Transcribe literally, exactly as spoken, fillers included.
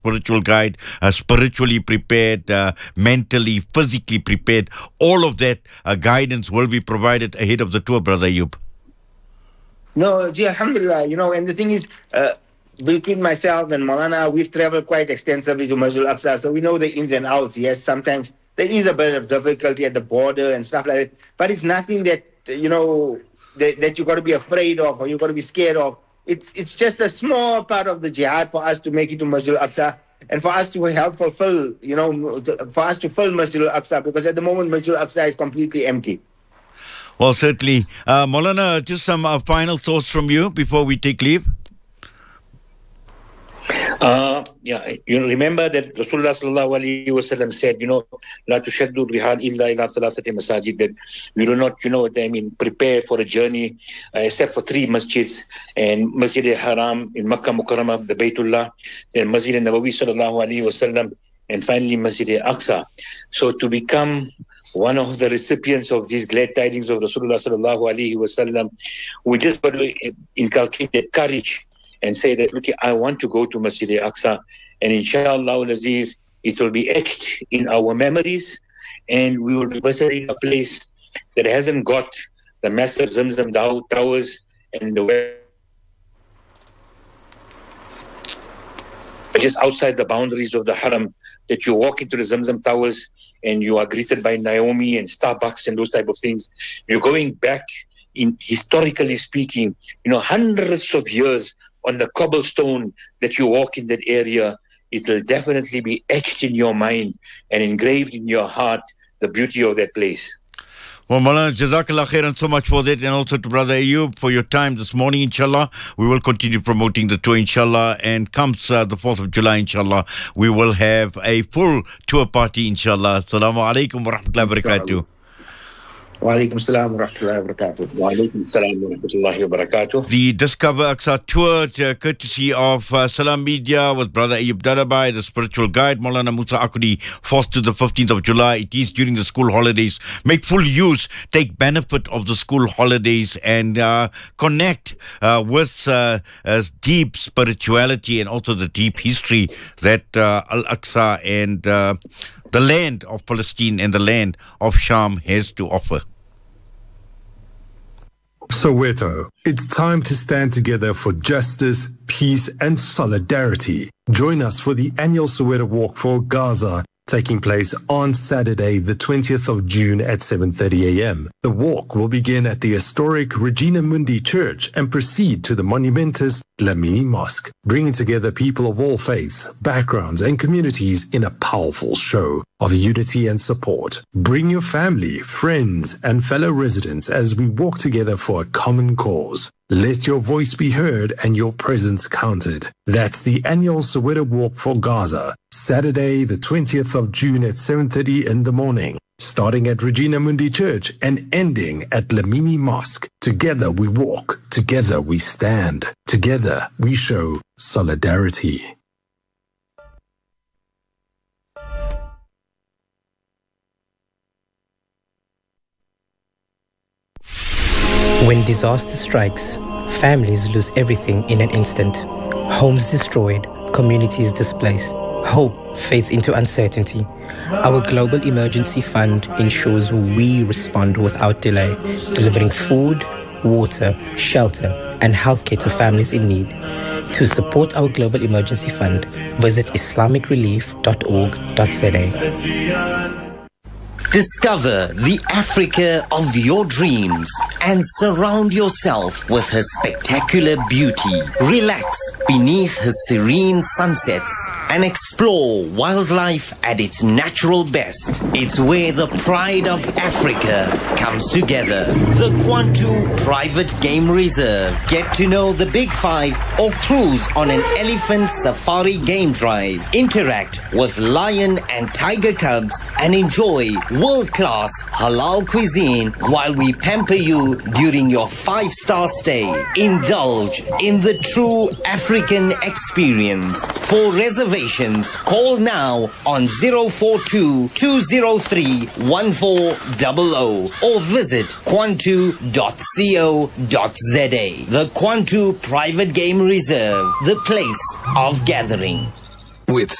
spiritual guide, uh, spiritually prepared, uh, mentally, physically prepared. All of that uh, guidance will be provided ahead of the tour, Brother Ayub. No, gee, alhamdulillah, you know, and the thing is, uh, between myself and Maulana, we've traveled quite extensively to Masjid Al-Aqsa, so we know the ins and outs. Yes, sometimes there is a bit of difficulty at the border and stuff like that, but it's nothing that, you know, that, that you've got to be afraid of or you've got to be scared of. It's it's just a small part of the jihad for us to make it to Masjid Al-Aqsa and for us to help fulfill, you know, to, for us to fill Masjid Al-Aqsa, because at the moment Masjid Al-Aqsa is completely empty. Well, certainly. Uh, Maulana, just some uh, final thoughts from you before we take leave. Uh, yeah, you know, remember that Rasulullah sallallahu alaihi wasallam said, you know, la tushaddu rihal illa ila thalathati masajid, that we do not, you know, I mean, prepare for a journey uh, except for three masjids, and Masjid al-Haram in Makkah Mukarramah, the Baytullah, then Masjid al-Nabawi sallallahu alaihi wasallam, and finally Masjid al-Aqsa. So to become one of the recipients of these glad tidings of Rasulullah sallallahu alaihi wasallam, we just got to inculcate that courage and say that, look, I want to go to Masjid al-Aqsa, and inshallah al-Aziz, it will be etched in our memories, and we will be visiting a place that hasn't got the massive Zamzam towers and the way, just outside the boundaries of the Haram, that you walk into the Zamzam towers and you are greeted by Naomi and Starbucks and those type of things. You're going back, in historically speaking, you know, hundreds of years on the cobblestone that you walk in that area. It will definitely be etched in your mind and engraved in your heart, the beauty of that place. Well, Maulana, Jazakallah khairan so much for that, and also to Brother Ayub for your time this morning, inshallah. We will continue promoting the tour, inshallah, and comes uh, the fourth of July, inshallah, we will have a full tour party, inshallah. Assalamu alaikum wa rahmatullahi wa barakatuh. Wa alaikum assalam wa rahmatullahi wa barakatuh. Wa alaikum assalam wa rahmatullahi wa barakatuh. The Discover Aqsa tour, uh, courtesy of uh, Salam Media, with Brother Ayub Dadabai, the spiritual guide, Maulana Musa Akudi, fourth to the fifteenth of July. It is during the school holidays. Make full use, take benefit of the school holidays, and uh, connect uh, with uh, uh, deep spirituality and also the deep history that uh, Al-Aqsa and uh, the land of Palestine and the land of Sham has to offer. Soweto, it's time to stand together for justice, peace and solidarity. Join us for the annual Soweto Walk for Gaza, taking place on Saturday, the twentieth of June at seven thirty a m. The walk will begin at the historic Regina Mundi Church and proceed to the monumentous Dlamini Mosque, bringing together people of all faiths, backgrounds and communities in a powerful show of unity and support. Bring your family, friends and fellow residents as we walk together for a common cause. Let your voice be heard and your presence counted. That's the annual Soweto Walk for Gaza, Saturday the twentieth of June at seven thirty in the morning, starting at Regina Mundi Church and ending at Dlamini Mosque. Together we walk, together we stand, together we show solidarity. When disaster strikes, families lose everything in an instant. Homes destroyed, communities displaced. Hope fades into uncertainty. Our Global Emergency Fund ensures we respond without delay, delivering food, water, shelter, and healthcare to families in need. To support our Global Emergency Fund, visit islamic relief dot org dot z a. Discover the Africa of your dreams and surround yourself with her spectacular beauty. Relax beneath her serene sunsets and explore wildlife at its natural best. It's where the pride of Africa comes together. The Kwantu Private Game Reserve. Get to know the Big Five or cruise on an elephant safari game drive. Interact with lion and tiger cubs and enjoy world-class halal cuisine while we pamper you during your five-star stay. Indulge in the true African experience. For reservations, call now on zero four two, two zero three, one four zero zero or visit kwantu dot co dot z a. The Kwantu Private Game Reserve, the place of gathering. with